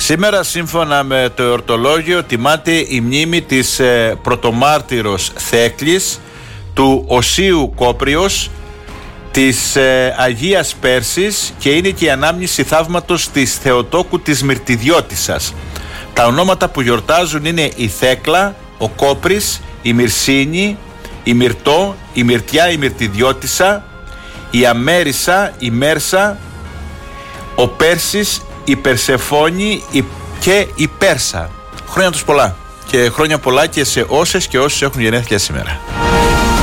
Σήμερα, σύμφωνα με το εορτολόγιο, τιμάται η μνήμη της πρωτομάρτυρος Θέκλης, του Οσίου Κόπριος, της Αγίας Πέρσης και είναι και η ανάμνηση θαύματος της Θεοτόκου της Μυρτιδιώτισσας. Τα ονόματα που γιορτάζουν είναι η Θέκλα, ο Κόπρης, η Μυρσίνη, η Μυρτώ, η Μυρτιά, η Μυρτιδιώτισσα, η Αμέρισα, η Μέρσα, ο Πέρσης, η Περσεφόνη και η Πέρσα. Χρόνια τους πολλά και χρόνια πολλά και σε όσες και όσους έχουν γενέθλια σήμερα.